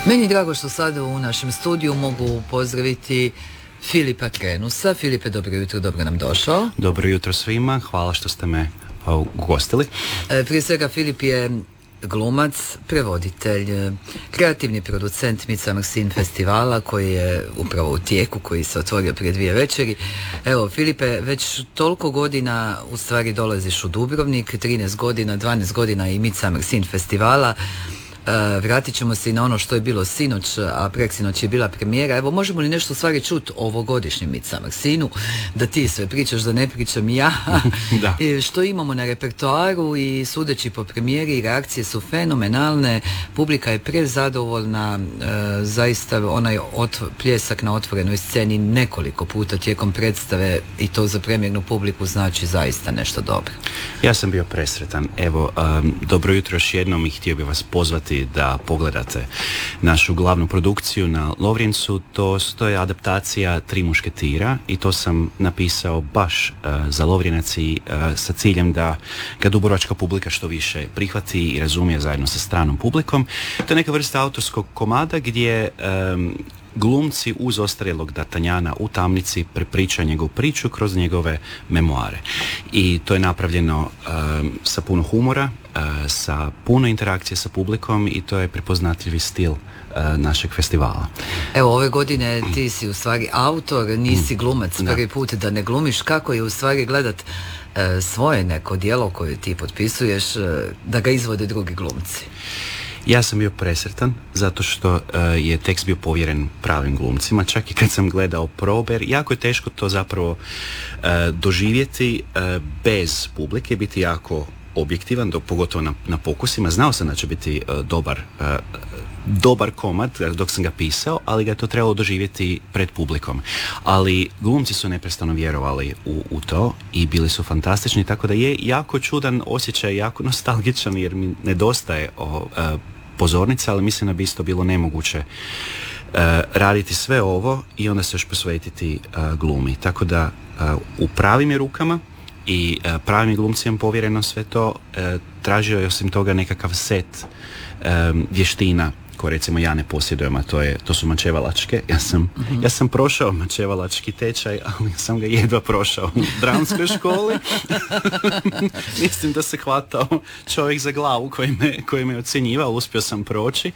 Meni je drago što sada u našem studiju mogu pozdraviti Filipa Krenusa. Filipe, dobro jutro, dobro nam došao. Dobro jutro svima, hvala što ste me ugostili. Prije svega, Filip je glumac, prevoditelj, kreativni producent Midsummer Scene festivala koji je upravo u tijeku, koji se otvorio prije 2 večeri. Evo, Filipe, već toliko godina u stvari dolaziš u Dubrovnik, 13 godina, 12 godina i Midsummer Scene festivala. Vratit ćemo se i na ono što je bilo sinoć, a preksinoć je bila premijera. Evo, možemo li nešto u stvari čuti o ovogodišnjem Midsummer Scene-u, da ti sve pričaš, da ne pričam ja. Da. Što imamo na repertoaru i sudeći po premijeri, reakcije su fenomenalne, publika je prezadovoljna, zaista onaj pljesak na otvorenoj sceni nekoliko puta tijekom predstave i to za premijernu publiku znači zaista nešto dobro. Ja sam bio presretan. Evo, dobro jutro još jednom i htio bih vas pozvati da pogledate našu glavnu produkciju na Lovrijencu. To je adaptacija Tri mušketira i to sam napisao baš za Lovrijenac i sa ciljem da ga dubrovačka publika što više prihvati i razumije zajedno sa stranom publikom. To je neka vrsta autorskog komada gdje glumci uz ostarjelog D'Artagnana u tamnici prepričaju njegovu priču kroz njegove memoare. I to je napravljeno sa puno humora, sa puno interakcije sa publikom i to je prepoznatljivi stil našeg festivala. Evo, ove godine ti si u stvari autor, nisi glumac, prvi put da ne glumiš. Kako je u stvari gledat svoje neko djelo koje ti potpisuješ, da ga izvode drugi glumci? Ja sam bio presretan zato što je tekst bio povjeren pravim glumcima, čak i kad sam gledao probe, jako je teško to zapravo doživjeti bez publike, biti jako objektivan, pogotovo na pokusima. Znao sam da će biti dobar komad dok sam ga pisao, ali ga je to trebalo doživjeti pred publikom. Ali glumci su neprestano vjerovali u to i bili su fantastični, tako da je jako čudan osjećaj, jako nostalgičan jer mi nedostaje pozornica, ali mislim da bi isto bilo nemoguće raditi sve ovo i onda se još posvetiti glumi. Tako da u pravim je rukama i pravim glumcima povjereno sve to. Tražio je osim toga nekakav set vještina koje recimo ja ne posjedujem, a to su mačevalačke. Ja sam prošao mačevalački tečaj, ali sam ga jedva prošao u dramskoj školi. Mislim da se hvatao čovjek za glavu koji me ocjenjivao, uspio sam proći.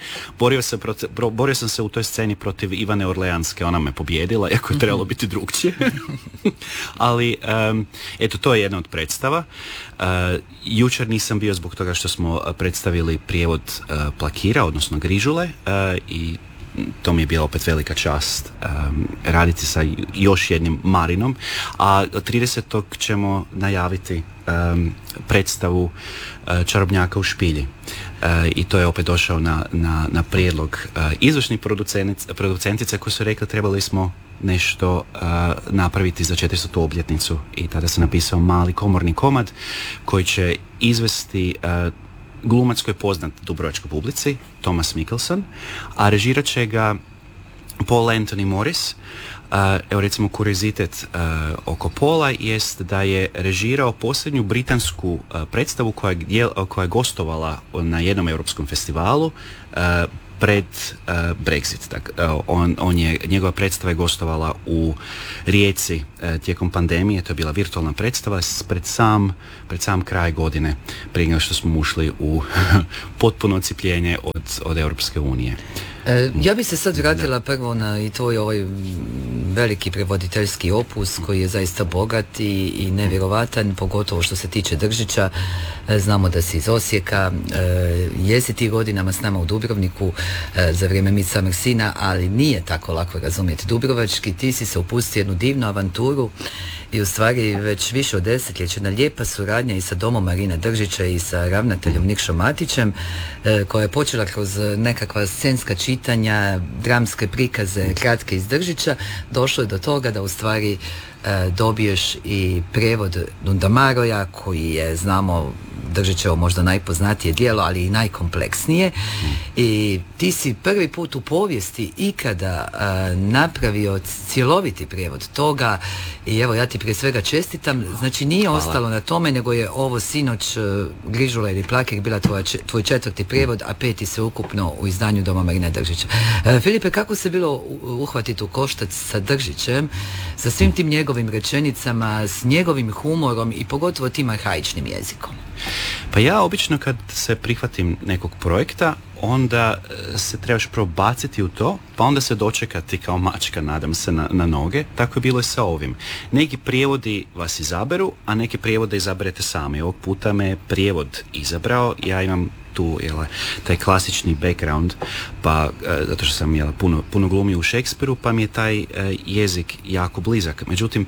Borio sam se u toj sceni protiv Ivane Orleanske, ona me pobjedila, iako je trebalo biti drugčije. Ali, eto, to je jedna od predstava. Jučer nisam bio zbog toga što smo predstavili prijevod Plakira, odnosno Grižule, i to mi je bila opet velika čast raditi sa još jednim Marinom, a 30. ćemo najaviti predstavu Čarobnjaka u špilji. I to je opet došao na prijedlog izvršnih producentice koji su rekli trebali smo nešto napraviti za 400. obljetnicu i tada sam napisao mali komorni komad koji će izvesti glumac koji je poznat dubrovačkoj publici, Thomas Mikkelsen, a režirat će ga Paul Anthony Morris. Evo recimo kuriozitet oko Paula jest da je režirao posljednju britansku predstavu koja je gostovala na jednom europskom festivalu pred Brexit. Njegova predstava je gostovala u Rijeci tijekom pandemije, to je bila virtualna predstava pred sam kraj godine, prije nego što smo ušli u potpuno ocijepljenje od Europske unije. Ja bi se sad vratila prvo na i tvoj ovaj veliki prevoditeljski opus koji je zaista bogat i nevjerovatan, pogotovo što se tiče Držića. Znamo da si iz Osijeka, jesi ti godinama s nama u Dubrovniku za vrijeme Midsummer Scene, ali nije tako lako razumjeti dubrovački. Ti si se upustio jednu divnu avanturu i u stvari već više od desetljeća lijepa suradnja i sa Domom Marina Držića i sa ravnateljom Nikšom Matićem, koja je počela kroz nekakva scenska čitanja, dramske prikaze, kratke iz Držića. Došlo je do toga da u stvari dobiješ i prijevod Dundamaroja koji je, znamo, Držićevo možda najpoznatije djelo, ali i najkompleksnije. I ti si prvi put u povijesti ikada napravio cjeloviti prijevod toga i evo ja ti prije svega čestitam. Znači nije ostalo na tome, nego je ovo sinoć Grižula ili Plakir bila tvoj četvrti prijevod, a peti se ukupno u izdanju Doma Marina Držića. Filipe, kako se bilo uhvatiti u koštac sa Držićem, sa svim tim njegovim rečenicama, s njegovim humorom i pogotovo tim arhaičnim jezikom? Pa ja obično kad se prihvatim nekog projekta, onda se trebaš probaciti u to, pa onda se dočekati kao mačka, nadam se, na noge. Tako je bilo i sa ovim. Neki prijevodi vas izaberu, a neke prijevode izaberete sami. Ovog puta me prijevod izabrao, ja imam tu taj klasični background, pa zato što sam puno glumio u Shakespeareu, pa mi je taj jezik jako blizak. Međutim,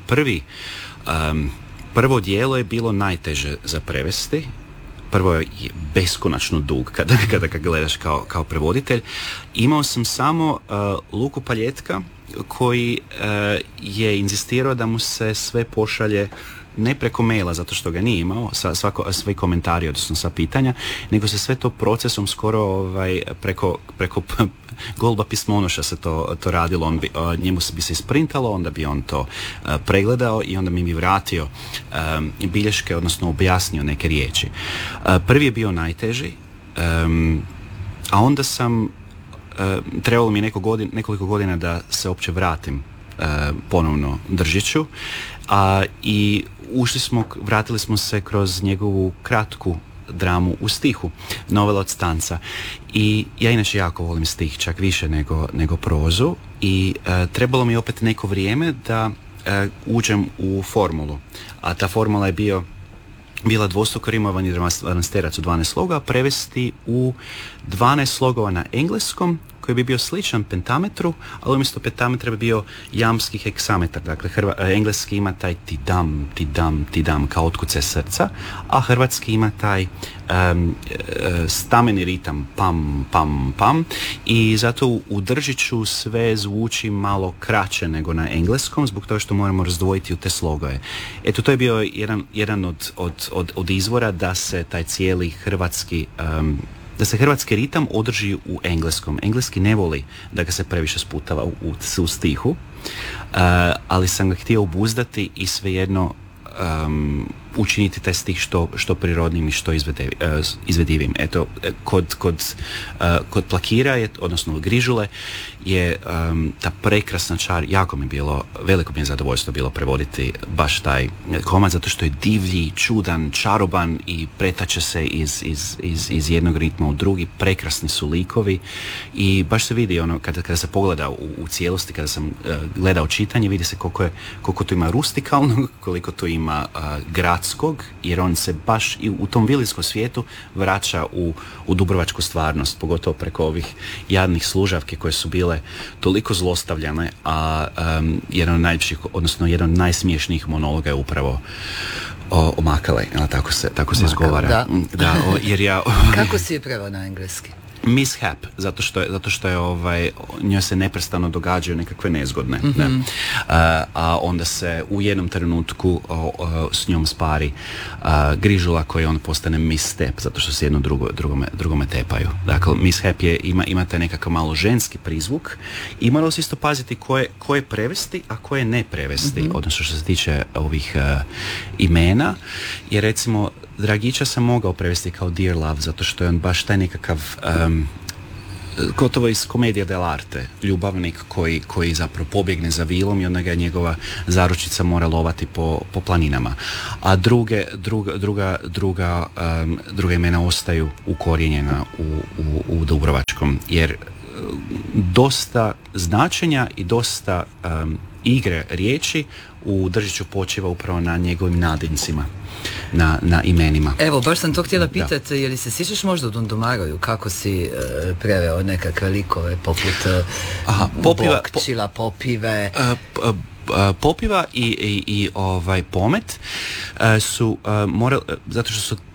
prvo dijelo je bilo najteže za prevesti. Prvo je beskonačno dug kada ga gledaš kao prevoditelj. Imao sam samo Luku Paljetka koji je inzistirao da mu se sve pošalje ne preko maila, zato što ga nije imao, svi komentari, odnosno sva pitanja, nego se sve to procesom skoro preko golba pismonoša se to radilo. Njemu bi se isprintalo, onda bi on to pregledao i onda mi vratio bilješke, odnosno objasnio neke riječi. Prvi je bio najteži, a onda trebalo mi nekoliko godina da se uopće vratim ponovno Držiću, i vratili smo se kroz njegovu kratku dramu U stihu, Novela od Stanca. I ja inače jako volim stih, čak više nego prozu, i trebalo mi opet neko vrijeme da uđem u formulu. A ta formula je bila dvostruko rimovani dramasterac u 12 slogova, prevesti u 12 slogova na engleskom, koji bi bio sličan pentametru, ali umjesto pentametra bi bio jamski heksametar. Dakle, engleski ima taj tidam, tidam, tidam, kao otkuce srca, a hrvatski ima taj stameni ritam, pam, pam, pam, i zato u Držiću sve zvuči malo kraće nego na engleskom, zbog toga što moramo razdvojiti u te slogove. Eto, to je bio jedan od izvora da se taj cijeli hrvatski da se hrvatski ritam održi u engleskom. Engleski ne voli da ga se previše sputava u stihu, ali sam ga htio obuzdati i svejedno učiniti taj stih što prirodnim i što izvedivim. Eto, kod Plakira, odnosno Grižule, je ta prekrasna čar, veliko mi je zadovoljstvo bilo prevoditi baš taj komad, zato što je divlji, čudan, čaroban i pretače se iz jednog ritma u drugi. Prekrasni su likovi i baš se vidi kada se pogleda u cijelosti, kada sam gledao čitanje, vidi se koliko to ima rustikalnog, koliko to ima gradskog, jer on se baš i u tom vilijskom svijetu vraća u dubrovačku stvarnost, pogotovo preko ovih jadnih služavki koje su bile toliko zlostavljane, a jedan od najljepših, odnosno jedan od najsmiješnijih monologa je upravo o Makale, tako se izgovara. Da, jer ja... Kako si je preveo na engleski? Mishap, zato što je njoj se neprestano događaju nekakve nezgodne. Mm-hmm. A onda se u jednom trenutku s njom spari Grižula, koji on postane misstep, zato što se jedno drugome tepaju. Dakle, mishap ima taj nekakav malo ženski prizvuk i moralo se isto paziti ko je prevesti, a ko je ne prevesti, mm-hmm. odnosno što se tiče ovih imena, jer recimo Dragića sam mogao prevesti kao Dear Love, zato što je on baš taj nekakav gotovo iz komedija dell'arte, ljubavnik koji zapravo pobjegne za vilom i onda ga njegova zaručica mora lovati po planinama. A druga imena ostaju ukorijenjena u dubrovačkom, jer dosta značenja i dosta igre riječi u Držiću počiva upravo na njegovim nadincima, na imenima. Evo, baš sam to htjela pitati, je li se sjećaš možda u Dundumaroju kako si preveo nekakve likove poput Bokčila, Popive? Popiva i Pomet su morali, zato što su